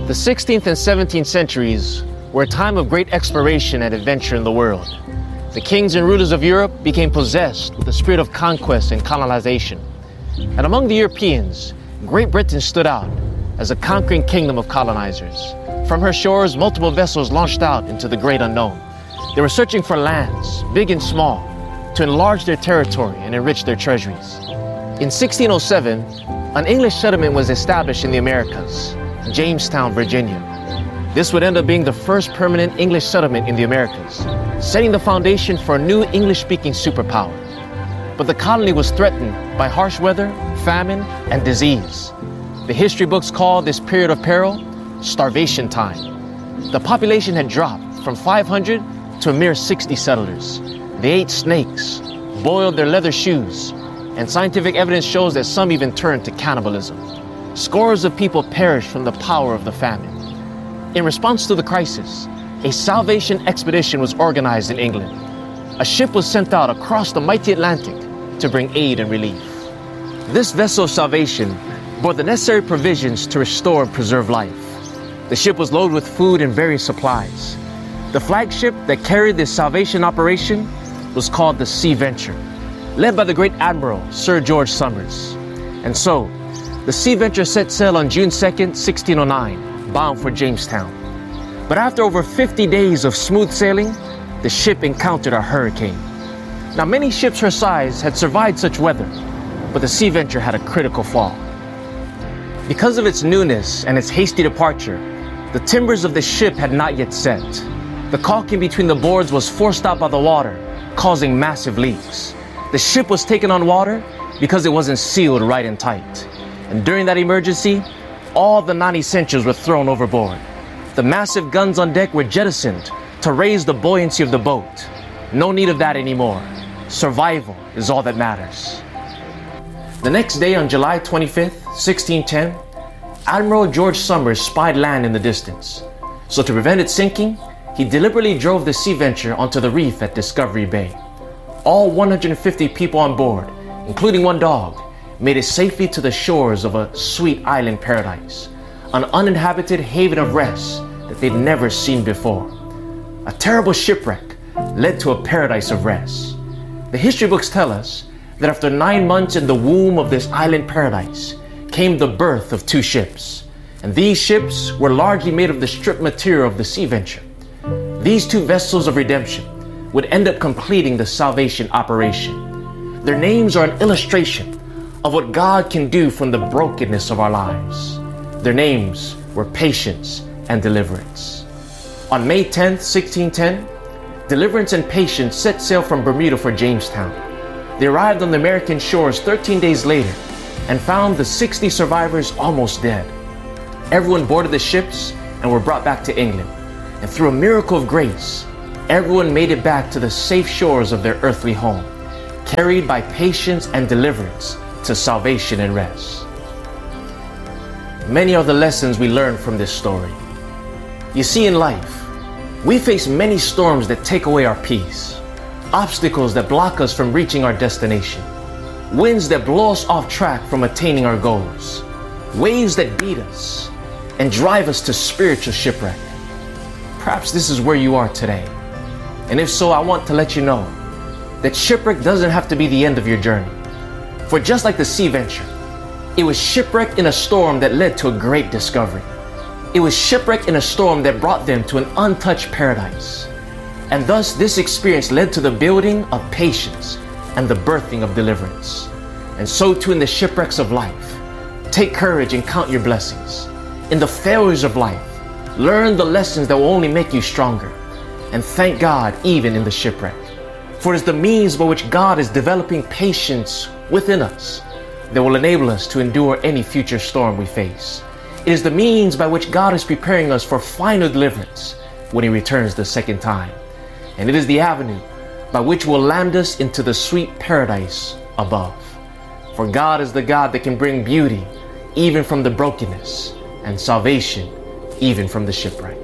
The 16th and 17th centuries were a time of great exploration and adventure in the world. The kings and rulers of Europe became possessed with the spirit of conquest and colonization. And among the Europeans, Great Britain stood out as a conquering kingdom of colonizers. From her shores, multiple vessels launched out into the great unknown. They were searching for lands, big and small, to enlarge their territory and enrich their treasuries. In 1607, an English settlement was established in the Americas, Jamestown, Virginia. This would end up being the first permanent English settlement in the Americas, setting the foundation for a new English-speaking superpower. But the colony was threatened by harsh weather, famine, and disease. The history books call this period of peril starvation time. The population had dropped from 500 to a mere 60 settlers. They ate snakes, boiled their leather shoes, and scientific evidence shows that some even turned to cannibalism. Scores of people perished from the power of the famine. In response to the crisis, a salvation expedition was organized in England. A ship was sent out across the mighty Atlantic to bring aid and relief. This vessel of salvation brought the necessary provisions to restore and preserve life. The ship was loaded with food and various supplies. The flagship that carried this salvation operation was called the Sea Venture, led by the great Admiral Sir George Somers. And so, the Sea Venture set sail on June 2nd, 1609, bound for Jamestown. But after over 50 days of smooth sailing, the ship encountered a hurricane. Now, many ships her size had survived such weather, but the Sea Venture had a critical flaw. Because of its newness and its hasty departure, the timbers of the ship had not yet set. The caulking between the boards was forced out by the water, causing massive leaks. The ship was taken on water because it wasn't sealed right and tight. And during that emergency, all the non-essentials were thrown overboard. The massive guns on deck were jettisoned to raise the buoyancy of the boat. No need of that anymore. Survival is all that matters. The next day, on July 25th, 1610, Admiral George Somers spied land in the distance. So to prevent it sinking, he deliberately drove the Sea Venture onto the reef at Discovery Bay. All 150 people on board, including one dog, made it safely to the shores of a sweet island paradise, an uninhabited haven of rest that they'd never seen before. A terrible shipwreck led to a paradise of rest. The history books tell us that after 9 months in the womb of this island paradise came the birth of 2 ships. And these ships were largely made of the stripped material of the Sea Venture. These 2 vessels of redemption would end up completing the salvation operation. Their names are an illustration of what God can do from the brokenness of our lives. Their names were Patience and Deliverance. On May 10th, 1610, Deliverance and Patience set sail from Bermuda for Jamestown. They arrived on the American shores 13 days later and found the 60 survivors almost dead. Everyone boarded the ships and were brought back to England. And through a miracle of grace, everyone made it back to the safe shores of their earthly home, carried by patience and deliverance to salvation and rest. Many are the lessons we learn from this story. You see, in life, we face many storms that take away our peace, obstacles that block us from reaching our destination, winds that blow us off track from attaining our goals, waves that beat us and drive us to spiritual shipwreck. Perhaps this is where you are today. And if so, I want to let you know that shipwreck doesn't have to be the end of your journey. For just like the Sea Venture, it was shipwreck in a storm that led to a great discovery. It was shipwreck in a storm that brought them to an untouched paradise. And thus, this experience led to the building of patience and the birthing of deliverance. And so too in the shipwrecks of life, take courage and count your blessings. In the failures of life, learn the lessons that will only make you stronger. And thank God even in the shipwreck. For it is the means by which God is developing patience within us that will enable us to endure any future storm we face. It is the means by which God is preparing us for final deliverance when He returns the second time. And it is the avenue by which will land us into the sweet paradise above. For God is the God that can bring beauty even from the brokenness and salvation even from the shipwreck.